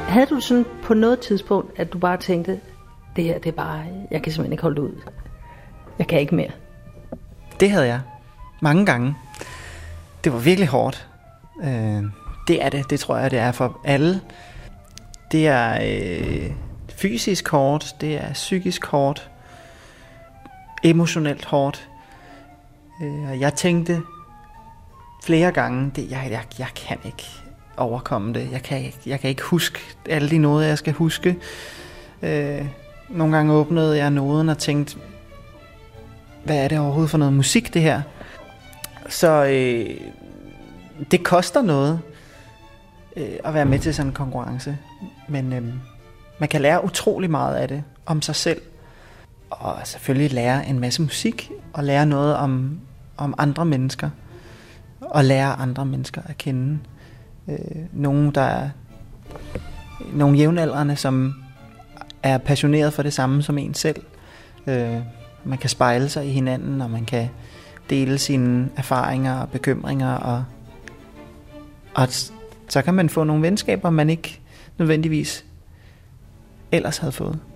Havde du sådan på noget tidspunkt, at du bare tænkte, det her, det er bare, jeg kan simpelthen ikke holde det ud. Jeg kan ikke mere. Det havde jeg. Mange gange. Det var virkelig hårdt. Det er det. Det tror jeg, det er for alle. Det er fysisk hårdt. Det er psykisk hårdt. Emotionelt hårdt. Jeg tænkte flere gange, jeg kan ikke overkomme det. Jeg kan ikke huske alle de noder, jeg skal huske. Nogle gange åbnede jeg noden og tænkte, hvad er det overhovedet for noget musik, det her? Så det koster noget at være med til sådan en konkurrence. Men man kan lære utrolig meget af det om sig selv. Og selvfølgelig lære en masse musik, og lære noget om andre mennesker. Og lære andre mennesker at kende. Nogle jævnaldrende, som er passioneret for det samme som en selv. Man kan spejle sig i hinanden, og man kan dele sine erfaringer og bekymringer, og så kan man få nogle venskaber, man ikke nødvendigvis ellers havde fået.